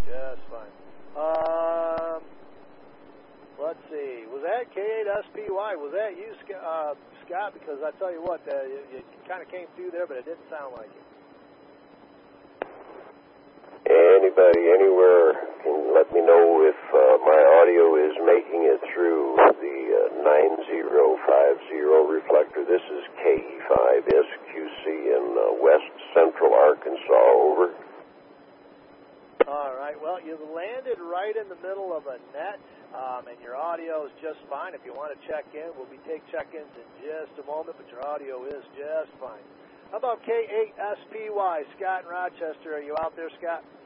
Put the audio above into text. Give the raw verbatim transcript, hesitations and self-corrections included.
Just fine. Um, let's see. Was that K eight S P Y? Was that you, uh, Scott? Because I tell you what, uh, you, you kind of came through there, but it didn't sound like it. Anybody, anywhere, can let me know if uh, my audio is making it through the uh, nine zero five zero reflector. This is K E five S Q C in uh, west central Arkansas. Over. All right. Well, you've landed right in the middle of a net, um, and your audio is just fine. If you want to check in, we'll be take check-ins in just a moment, but your audio is just fine. How about K eight S P Y? Scott in Rochester. Are you out there, Scott?